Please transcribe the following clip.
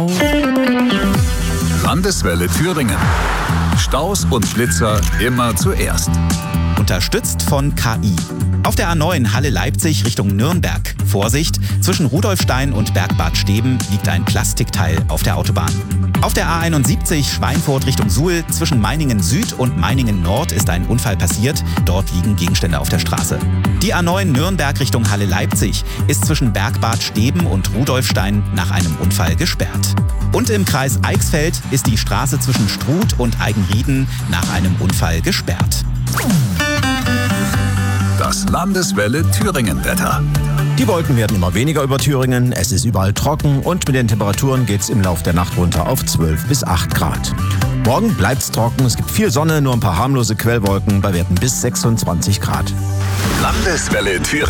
Landeswelle Thüringen. Staus und Blitzer immer zuerst. Unterstützt von KI. Auf der A9 Halle-Leipzig Richtung Nürnberg. Vorsicht, zwischen Rudolfstein und Bergbad Steben liegt ein Plastikteil auf der Autobahn. Auf der A71 Schweinfurt Richtung Suhl zwischen Meiningen Süd und Meiningen Nord ist ein Unfall passiert. Dort liegen Gegenstände auf der Straße. Die A9 Nürnberg Richtung Halle-Leipzig ist zwischen Bergbad Steben und Rudolfstein nach einem Unfall gesperrt. Und im Kreis Eichsfeld ist die Straße zwischen Struth und Eigenrieden nach einem Unfall gesperrt. Das Landeswelle Thüringen-Wetter. Die Wolken werden immer weniger über Thüringen, es ist überall trocken und mit den Temperaturen geht es im Laufe der Nacht runter auf 12 bis 8 Grad. Morgen bleibt es trocken, es gibt viel Sonne, nur ein paar harmlose Quellwolken bei Werten bis 26 Grad. Landeswelle Thüringen.